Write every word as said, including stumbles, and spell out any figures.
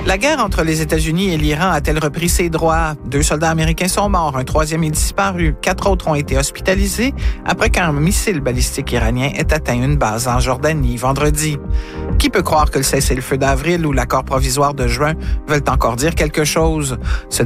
La guerre entre les États-Unis et l'Iran a-t-elle repris ses droits? Deux soldats américains sont morts, un troisième est disparu. Quatre autres ont été hospitalisés après qu'un missile balistique iranien ait atteint une base en Jordanie vendredi. Qui peut croire que le cessez-le-feu d'avril ou l'accord provisoire de juin veulent encore dire quelque chose? Ce